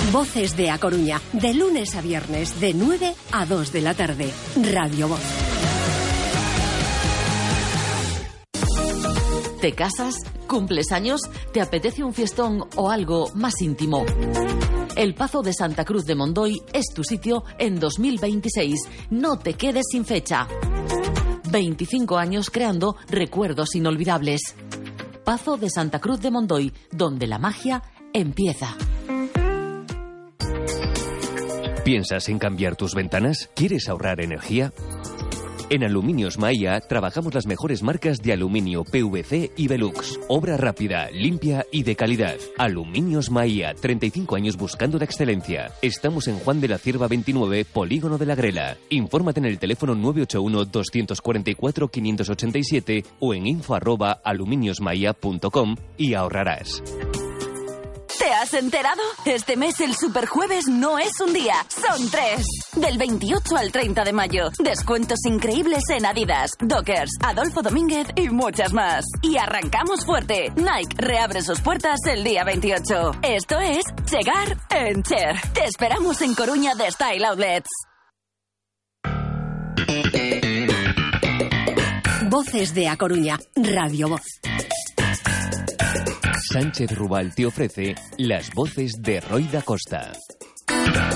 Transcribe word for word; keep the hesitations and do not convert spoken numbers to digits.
Voces de A Coruña, de lunes a viernes, de nueve a dos de la tarde. Radio Voz. ¿Te casas? ¿Cumples años? ¿Te apetece un fiestón o algo más íntimo? El Pazo de Santa Cruz de Mondoy es tu sitio en dos mil veintiséis. No te quedes sin fecha. veinticinco años creando recuerdos inolvidables. Pazo de Santa Cruz de Mondoy, donde la magia empieza. ¿Piensas en cambiar tus ventanas? ¿Quieres ahorrar energía? En Aluminios Maia trabajamos las mejores marcas de aluminio, P V C y Velux. Obra rápida, limpia y de calidad. Aluminios Maia, treinta y cinco años buscando la excelencia. Estamos en Juan de la Cierva veintinueve, Polígono de la Grela. Infórmate en el teléfono nueve ocho uno, dos cuatro cuatro, cinco ocho siete o en info arroba aluminiosmaia punto com y ahorrarás. ¿Te has enterado? Este mes el Superjueves no es un día, son tres. Del veintiocho al treinta de mayo. Descuentos increíbles en Adidas, Dockers, Adolfo Domínguez y muchas más. Y arrancamos fuerte. Nike reabre sus puertas el día veintiocho. Esto es Chegar en Cher. Te esperamos en Coruña de Style Outlets. Voces de A Coruña, Radio Voz. Sánchez Rubal te ofrece las voces de Roy da Costa.